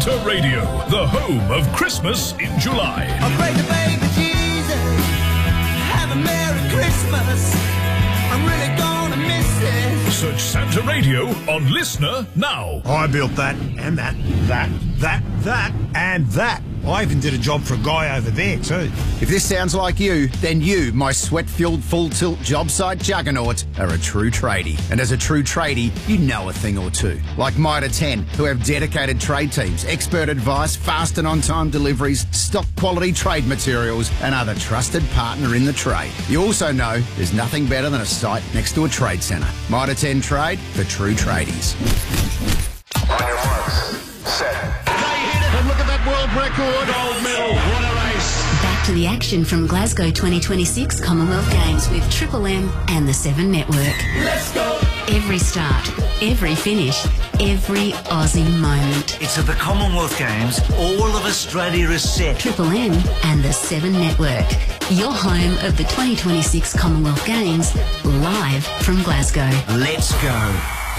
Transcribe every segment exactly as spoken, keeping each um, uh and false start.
Santa Radio, the home of Christmas in July. I pray to baby Jesus, have a Merry Christmas. I'm really gonna miss it. Search Santa Radio on Listener now. I built that, and that, that, that, that, and that. I even did a job for a guy over there too. If this sounds like you, then you, my sweat-filled full-tilt job site juggernaut, are a true tradie. And as a true tradie, you know a thing or two. Like Mitre ten, who have dedicated trade teams, expert advice, fast and on-time deliveries, stock quality trade materials, and other trusted partner in the trade. You also know there's nothing better than a site next to a trade centre. Mitre ten Trade for true tradies. On your marks, set. And look at that world record. Gold medal, what a race. Back to the action from Glasgow twenty twenty-six Commonwealth Games with Triple M and the Seven Network. Let's go. Every start, every finish, every Aussie moment. It's at the Commonwealth Games. All of Australia is set. Triple M and the Seven Network. Your home of the twenty twenty-six Commonwealth Games, live from Glasgow. Let's go.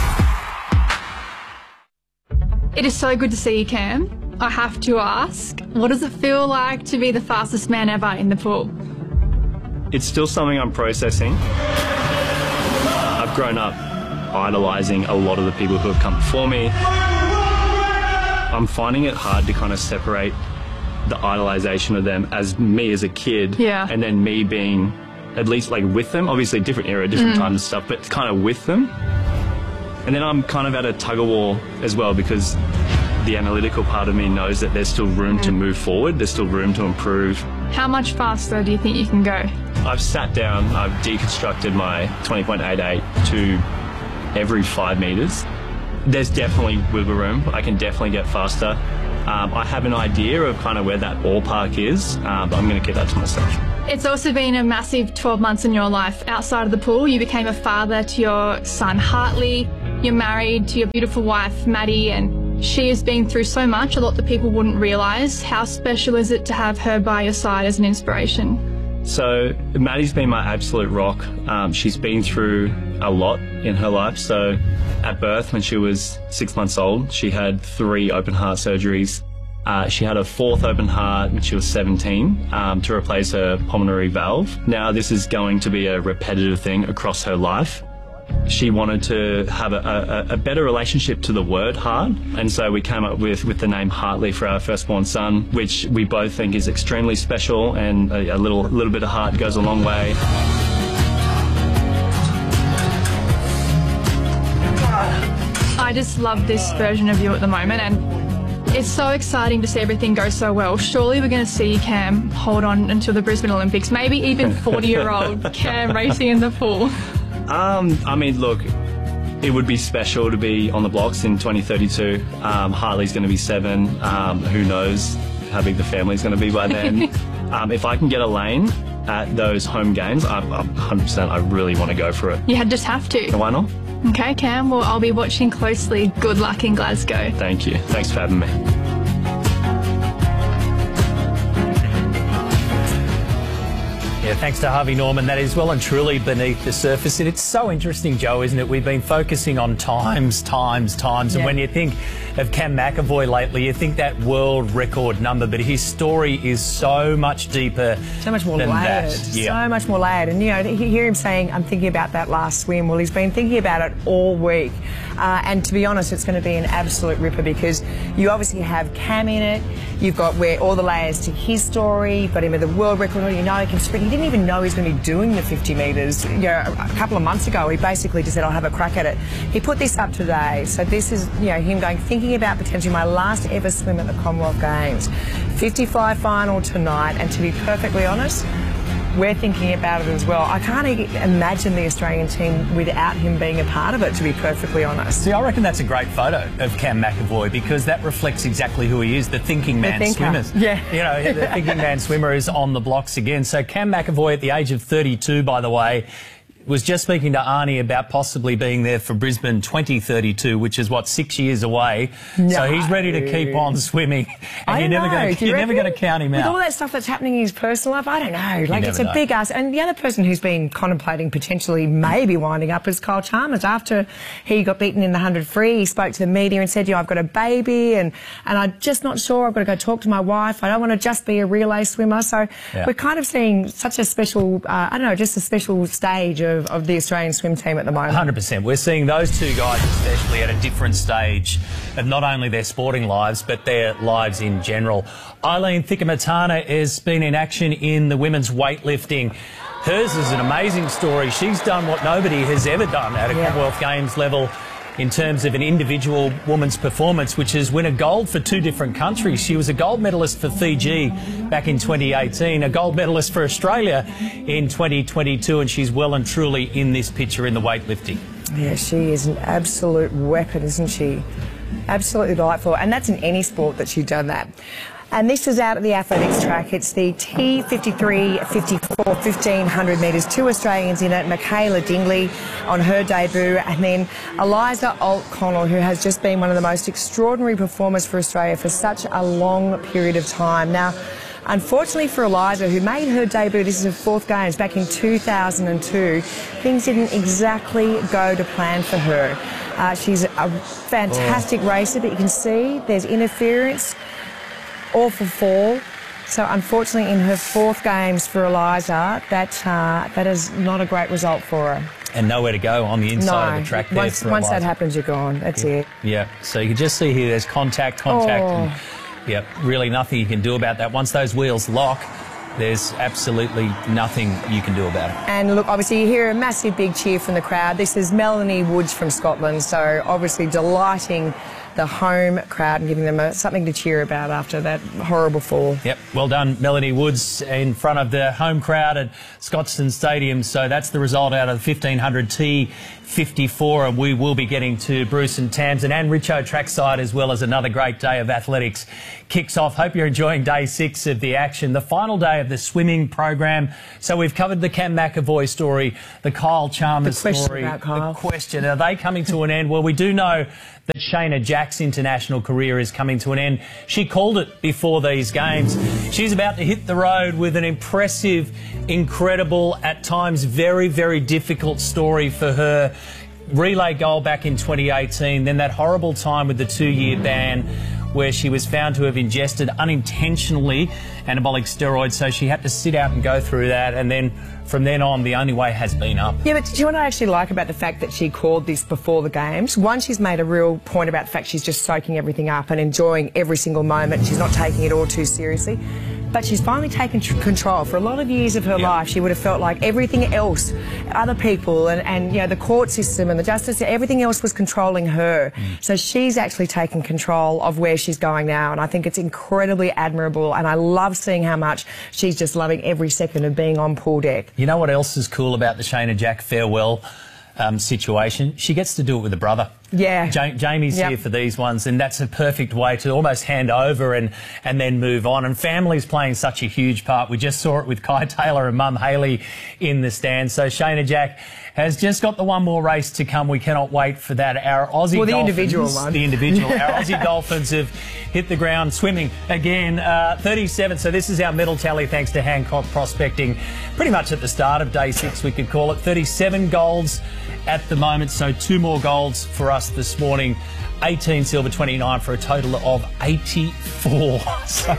It is so good to see you, Cam. I have to ask, what does it feel like to be the fastest man ever in the pool? It's still something I'm processing. I've grown up idolising a lot of the people who have come before me. I'm finding it hard to kind of separate the idolisation of them as me as a kid, yeah, and then me being at least like with them. Obviously different era, different mm. times and stuff, but kind of with them. And then I'm kind of at a tug of war as well, because the analytical part of me knows that there's still room mm. to move forward, there's still room to improve. How much faster do you think you can go? I've sat down, I've deconstructed my twenty point eight eight to every five metres. There's definitely wiggle room, I can definitely get faster. Um, I have an idea of kind of where that ballpark is, uh, but I'm going to keep that to myself. It's also been a massive twelve months in your life. Outside of the pool, you became a father to your son Hartley, you're married to your beautiful wife Maddie, and she has been through so much, a lot that people wouldn't realise. How special is it to have her by your side as an inspiration? So Maddie's been my absolute rock. Um, she's been through a lot in her life. So at birth, when she was six months old, she had three open heart surgeries. Uh, she had a fourth open heart when she was seventeen um, to replace her pulmonary valve. Now this is going to be a repetitive thing across her life. She wanted to have a, a, a better relationship to the word heart, and so we came up with, with the name Hartley for our firstborn son, which we both think is extremely special, and a, a little, little bit of heart goes a long way. I just love this version of you at the moment, and it's so exciting to see everything go so well. Surely we're going to see Cam hold on until the Brisbane Olympics, maybe even forty-year-old Cam racing in the pool. Um, I mean, look, it would be special to be on the blocks in twenty thirty-two. Um, Hartley's going to be seven. Um, who knows how big the family's going to be by then. um, if I can get a lane at those home games, I'm, I'm one hundred percent, I really want to go for it. You just have to. Why not? Okay, Cam, well, I'll be watching closely. Good luck in Glasgow. Thank you. Thanks for having me. Yeah, thanks to Harvey Norman. That is well and truly beneath the surface. And it's so interesting, Joe, isn't it? We've been focusing on times, times, times. Yeah. And when you think of Cam McEvoy lately, you think that world record number. But his story is so much deeper. So much more than layered. That. Yeah. So much more layered. And, you know, to hear him saying, I'm thinking about that last swim. Well, he's been thinking about it all week. Uh, and to be honest, it's going to be an absolute ripper, because you obviously have Cam in it. You've got where all the layers to his story. You've got him at the world record. You know he can sprint. He didn't even know he's going to be doing the fifty metres. You know, a couple of months ago, he basically just said, I'll have a crack at it. He put this up today. So this is, you know, him going, thinking about potentially my last ever swim at the Commonwealth Games. fifty-five final tonight. And to be perfectly honest, we're thinking about it as well. I can't imagine the Australian team without him being a part of it, to be perfectly honest. See, I reckon that's a great photo of Cam McEvoy, because that reflects exactly who he is, the thinking man the swimmer. Yeah. You know, the thinking man swimmer is on the blocks again. So Cam McEvoy at the age of thirty-two, by the way, was just speaking to Arnie about possibly being there for Brisbane twenty thirty-two, which is, what, six years away. No. So he's ready to keep on swimming. And I you're don't never know. going to, you're never going to count him With out. all that stuff that's happening in his personal life, I don't know. Like, it's a know. big ask. And the other person who's been contemplating potentially maybe winding up is Kyle Chalmers. After he got beaten in the hundred free, he spoke to the media and said, you know, I've got a baby and, and I'm just not sure. I've got to go talk to my wife. I don't want to just be a relay swimmer. So yeah. we're kind of seeing such a special, uh, I don't know, just a special stage of, of the Australian swim team at the moment. one hundred percent. We're seeing those two guys especially at a different stage of not only their sporting lives but their lives in general. Eileen Thikamatana has been in action in the women's weightlifting. Hers is an amazing story. She's done what nobody has ever done at a yeah. Commonwealth Games level in terms of an individual woman's performance, which is win a gold for two different countries. She was a gold medalist for Fiji back in twenty eighteen, a gold medalist for Australia in twenty twenty-two, and she's well and truly in this picture in the weightlifting. Yeah, she is an absolute weapon, isn't she? Absolutely delightful. And that's in any sport that she's done that. And this is out at the athletics track. It's the T fifty-three fifty-four fifteen hundred metres. Two Australians in it. Michaela Dingley on her debut, and then Eliza Alt-Connell, who has just been one of the most extraordinary performers for Australia for such a long period of time. Now, unfortunately for Eliza, who made her debut, this is her fourth Games, back in two thousand two, things didn't exactly go to plan for her. Uh, she's a fantastic oh. racer, but you can see there's interference. Awful fall. So unfortunately in her fourth Games for Eliza, that uh, that is not a great result for her. And nowhere to go on the inside no. of the track there once, for once Eliza. that happens, you're gone. That's yeah. it. Yeah, so you can just see here there's contact, contact, oh. and yeah, really nothing you can do about that. Once those wheels lock, there's absolutely nothing you can do about it. And look, obviously you hear a massive big cheer from the crowd. This is Melanie Woods from Scotland, so obviously delighting the home crowd and giving them a, something to cheer about after that horrible fall. Yep, well done, Melanie Woods, in front of the home crowd at Scotstoun Stadium. So that's the result out of the fifteen hundred T fifty-four, and we will be getting to Bruce and Tamsin and Richo trackside as well as another great day of athletics kicks off. Hope you're enjoying day six of the action, the final day of the swimming program. So we've covered the Cam McAvoy story, the Kyle Chalmers the question story, about Kyle. the question, are they coming to an end? Well, we do know that Shayna Jack's international career is coming to an end. She called it before these games. She's about to hit the road with an impressive, incredible, at times very, very difficult story for her. Relay goal back in twenty eighteen, then that horrible time with the two-year ban where she was found to have ingested unintentionally anabolic steroids, so she had to sit out and go through that, and then from then on the only way has been up. Yeah, but do you know what I actually like about the fact that she called this before the Games? One, she's made a real point about the fact she's just soaking everything up and enjoying every single moment. She's not taking it all too seriously. But she's finally taken control. For a lot of years of her yep. life, she would have felt like everything else, other people and, and you know, the court system and the justice, everything else was controlling her. Mm. So she's actually taken control of where she's going now, and I think it's incredibly admirable, and I love seeing how much she's just loving every second of being on pool deck. You know what else is cool about the Shayna Jack farewell um, situation? She gets to do it with a brother. Yeah. Ja Jamie's yep. here for these ones, and that's a perfect way to almost hand over and, and then move on. And family's playing such a huge part. We just saw it with Kai Taylor and Mum Hayley in the stands. So Shayna Jack has just got the one more race to come. We cannot wait for that. Our Aussie well, the Dolphins, individual one. The individual. Our Aussie Dolphins have hit the ground swimming again. Uh, thirty-seven. So this is our medal tally thanks to Hancock Prospecting. Pretty much at the start of day six, we could call it. thirty-seven golds at the moment. So two more golds for us this morning. eighteen silver, twenty-nine for a total of eighty-four. So,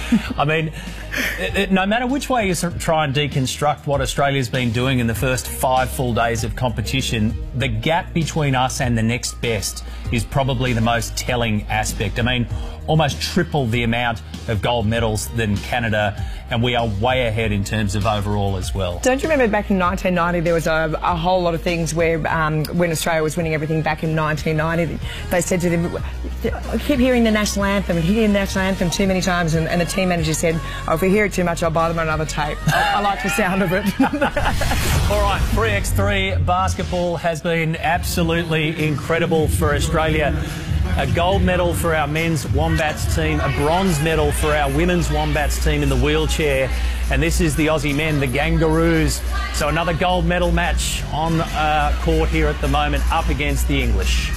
I mean, it, it, no matter which way you try and deconstruct what Australia's been doing in the first five full days of competition, the gap between us and the next best is probably the most telling aspect. I mean, almost triple the amount of gold medals than Canada, and we are way ahead in terms of overall as well. Don't you remember back in nineteen ninety there was a, a whole lot of things where um, when Australia was winning everything back in nineteen ninety, they said to them, I keep hearing the national anthem and hearing the national anthem too many times, and, and the team manager said, oh, if we hear it too much, I'll buy them another tape. I, I like the sound of it. All right, three by three basketball has been absolutely incredible for Australia. a gold medal for our men's Wombats team, a bronze medal for our women's Wombats team in the wheelchair, and this is the Aussie men, the Kangaroos. So another gold medal match on uh, court here at the moment, up against the English.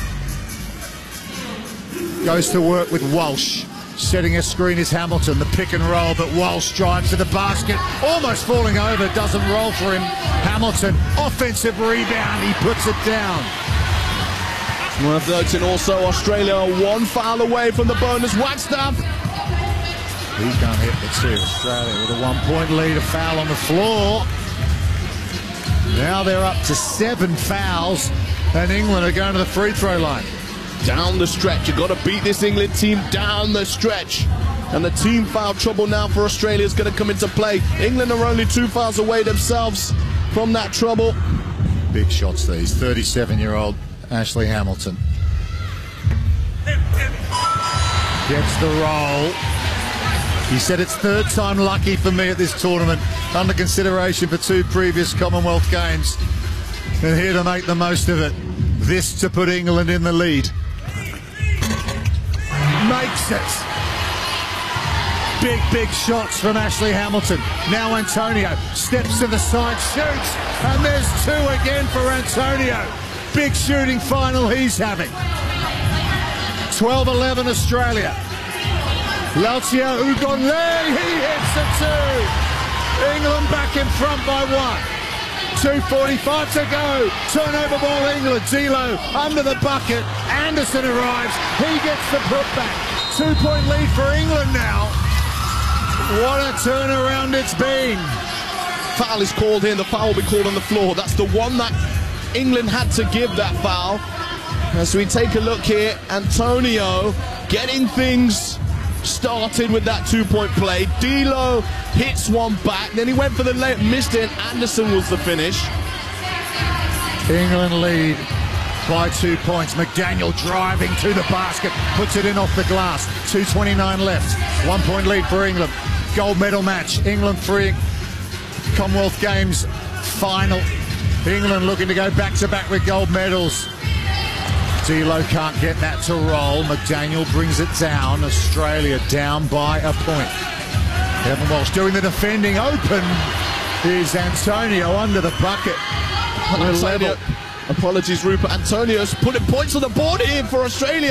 Goes to work with Walsh. Setting a screen is Hamilton, the pick and roll, but Walsh drives to the basket, almost falling over, doesn't roll for him. Hamilton, offensive rebound, he puts it down. Worth noting also Australia one foul away from the bonus. Wagstaff. He's going to hit the two. Australia with a one-point lead, a foul on the floor. Now they're up to seven fouls, and England are going to the free throw line. Down the stretch, you've got to beat this England team down the stretch. And the team foul trouble now for Australia is going to come into play. England are only two fouls away themselves from that trouble. Big shots these, thirty-seven-year-old Ashley Hamilton. Gets the roll. He said it's third time lucky for me at this tournament, under consideration for two previous Commonwealth Games. And here to make the most of it. This to put England in the lead. Makes it. Big, big shots from Ashley Hamilton. Now Antonio steps to the side, shoots, and there's two again for Antonio. Big shooting final he's having. twelve eleven Australia. Lautio Ugonle, he hits the two. England back in front by one. two forty-five to go. Turnover ball England. D'Lo under the bucket. Anderson arrives. He gets the putback. Two-point lead for England now. What a turnaround it's been. Foul is called in. The foul will be called on the floor. That's the one that England had to give that foul. As we take a look here, Antonio getting things started with that two-point play. D'Lo hits one back, then he went for the layup, missed it, and Anderson was the finish. England lead by two points. McDaniel driving to the basket, puts it in off the glass. two twenty-nine left. One-point lead for England. Gold medal match. England three Commonwealth Games final. England looking to go back-to-back with gold medals. D'Lo can't get that to roll. McDaniel brings it down. Australia down by a point. Kevin Walsh doing the defending. Open is Antonio under the bucket. Antonio, apologies, Rupert. Antonio's putting points on the board here for Australia.